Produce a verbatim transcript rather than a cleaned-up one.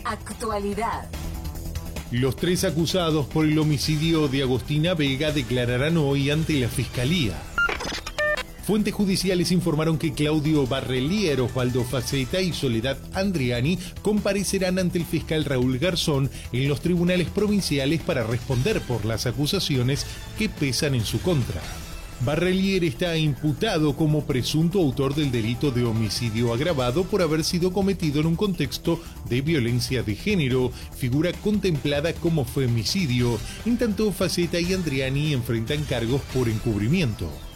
Actualidad. Los tres acusados por el homicidio de Agostina Vega declararán hoy ante la Fiscalía. Fuentes judiciales informaron que Claudio Barrelier, Osvaldo Faceta y Soledad Andriani comparecerán ante el fiscal Raúl Garzón en los tribunales provinciales para responder por las acusaciones que pesan en su contra. Barrelier está imputado como presunto autor del delito de homicidio agravado por haber sido cometido en un contexto de violencia de género, figura contemplada como femicidio, en tanto Faceta y Andriani enfrentan cargos por encubrimiento.